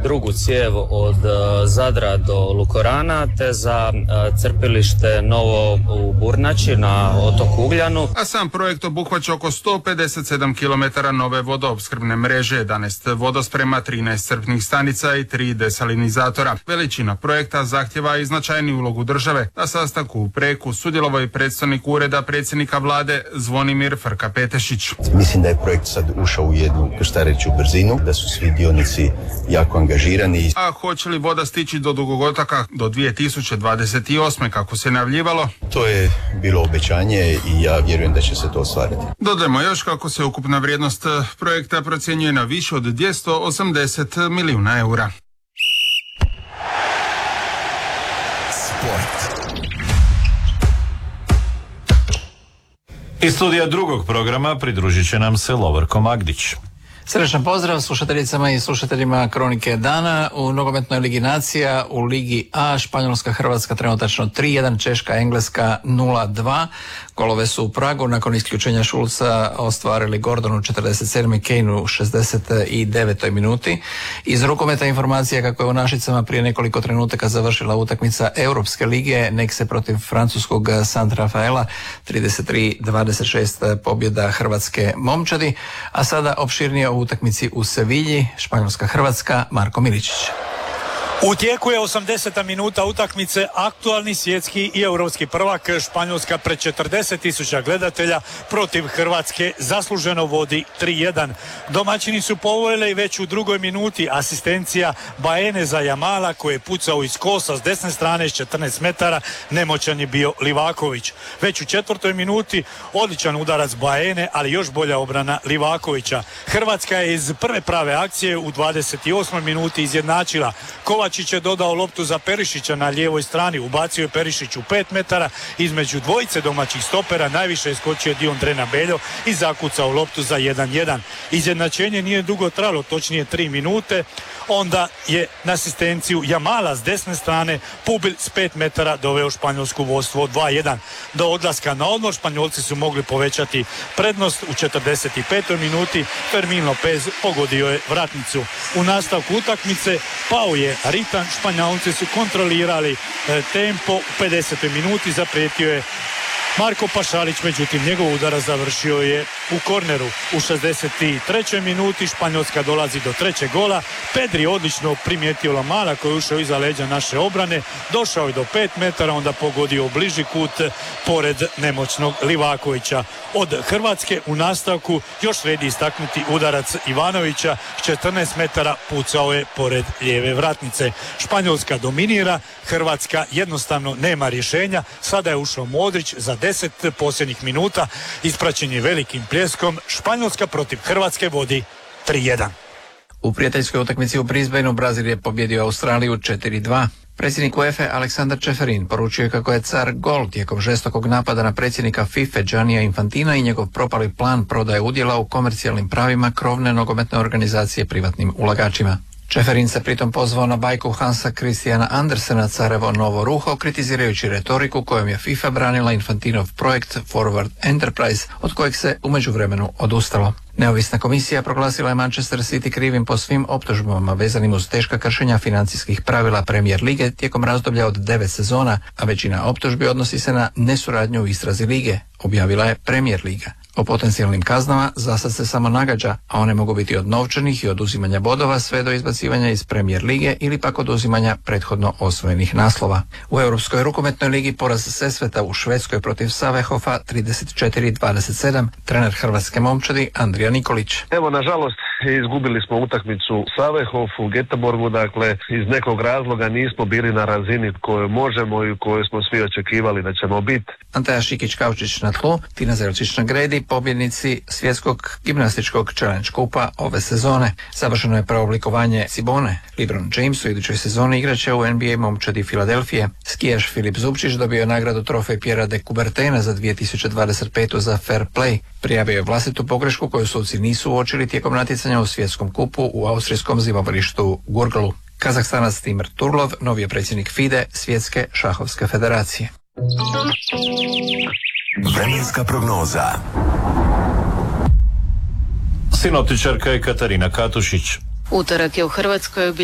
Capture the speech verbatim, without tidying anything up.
drugu cijev od Zadra do Lukorana, te za crpilište Novo u Burnači na otoku Ugljanu. A sam projekt obuhvaća oko sto pedeset sedam kilometara nove vodoopskrbne mreže, jedanaest vodosprema, trinaest crpnih stanica i tri desalinizatora. Veličina projekta zahtjeva i značajniju ulogu države. Na sastanku u Preku sudjelovao i predstavnik ureda predsjednika vlade Zvonimir Frka-Petešić. Mislim da je projekt sad ušao u jednu krstareću brzinu, da su svi dionici jako angažirani. A hoće li voda stići do Dugogotaka do dvije tisuće dvadeset osme kako se najavljivalo? To je bilo obećanje i ja vjerujem da će se to ostvariti. Dodajmo još kako se ukupna vrijednost projekta procjenjuje na više od dvjesto osamdeset milijuna eura. Sport. Iz studija drugog programa pridružit će nam se Lovorko Magdić. Srečan pozdrav slušateljicama i slušateljima Kronike dana. U nogometnoj ligi nacija u Ligi A Španjolska Hrvatska trenutačno tri jedan, Češka Engleska nula dva. Golove su u Pragu nakon isključenja Šulca ostvarili Gordon u četrdeset sedmoj, Kane u šezdeset devetoj minuti. Iz rukometa informacija kako je u Našicama prije nekoliko trenutaka završila utakmica Europske lige, Nekse protiv francuskog Sant Rafaela, trideset tri dvadeset šest pobjeda hrvatske momčadi, a sada opširnije o utakmici u Sevilji, Španjolska Hrvatska, Marko Miličić. U tijeku je osamdeseta minuta utakmice, aktualni svjetski i europski prvak Španjolska pred četrdeset tisuća gledatelja protiv Hrvatske zasluženo vodi tri jedan. Domaćini su povojili već u drugoj minuti, asistencija Baene za Jamala koji je pucao iz kosa s desne strane s četrnaest metara, nemoćan je bio Livaković. Već u četvrtoj minuti odličan udarac Baene, ali još bolja obrana Livakovića. Hrvatska je iz prve prave akcije u dvadeset osmoj minuti izjednačila. Kovačić je dodao loptu za Perišića na lijevoj strani, ubacio je Perišić u pet metara između dvojice domaćih stopera, najviše je skočio Diondre Beljo i zakucao loptu za jedan jedan. Izjednačenje nije dugo trajalo, točnije tri minute, onda je na asistenciju Jamala s desne strane Pubil s pet metara doveo Španjolsku vodstvo dva jedan. Do odlaska na odmor Španjolci su mogli povećati prednost u četrdeset petoj minuti, Fermin Lopez pogodio je vratnicu. U nastavku utakmice pao je ritam, Španjolci su kontrolirali e, tempo, u pedesetoj minuti zaprijetio je Marko Pašalić, međutim njegov udarac završio je u korneru. U šezdeset trećoj minuti Španjolska dolazi do trećeg gola. Pedri odlično primijetio Lamala koji je ušao iza leđa naše obrane, došao je do pet metara, onda pogodio bliži kut pored nemoćnog Livakovića. Od Hrvatske u nastavku još vredi istaknuti udarac Ivanovića s četrnaest metara, pucao je pored lijeve vratnice. Španjolska dominira, Hrvatska jednostavno nema rješenja. Sada je ušao Modrić za deset posljednjih minuta, ispraćen je velikim pljeskom. Španjolska protiv Hrvatske vodi tri jedan. U prijateljskoj utakmici u Brisbaneu Brazil je pobjedio Australiju četiri dva. Predsjednik UEFA Aleksandar Čeferin poručio je kako je car gol tijekom žestokog napada na predsjednika FIFA Giannija Infantina i njegov propali plan prodaje udjela u komercijalnim pravima krovne nogometne organizacije privatnim ulagačima. Čeferin se pritom pozvao na bajku Hansa Christiana Andersena Carevo novo ruho, kritizirajući retoriku kojom je FIFA branila Infantinov projekt Forward Enterprise, od kojeg se u međuvremenu odustalo. Neovisna komisija proglasila je Manchester City krivim po svim optužbama vezanim uz teška kršenja financijskih pravila Premier lige tijekom razdoblja od devet sezona, a većina optužbi odnosi se na nesuradnju u istrazi lige, objavila je Premier liga. O potencijalnim kaznama zasad se samo nagađa, a one mogu biti od novčanih i oduzimanja bodova sve do izbacivanja iz Premier lige ili pak oduzimanja prethodno osvojenih naslova. U Europskoj rukometnoj ligi poraz Sesveta u Švedskoj protiv Savehofa trideset četiri dvadeset sedam, trener hrvatske momčadi Andrija Nikolić. Evo, nažalost, izgubili smo utakmicu Savehof u Göteborgu, dakle iz nekog razloga nismo bili na razini koju možemo i koju smo svi očekivali da ćemo biti. Anteja Šikić-Kaučić na tlu, Tina Zelčić na gredi, pobjednici svjetskog gimnastičkog challenge kupa ove sezone. Završeno je preoblikovanje Cibone. LeBron James u idućoj sezoni igraće u N B A momčadi Filadelfije. Skijaš Filip Zubčić dobio je nagradu trofej Piera de Coubertina za dvije tisuće dvadeset petu za fair play. Prijavio je vlastitu pogrešku koju suci nisu uočili tijekom natjecanja u svjetskom kupu u austrijskom zimoborištu Gurglu. Kazahstanac Timur Turlov, novi je predsjednik FIDE, Svjetske šahovske federacije. Vremenska prognoza. Sinoptičarka je Katarina Katušić. Utorak je u Hrvatskoj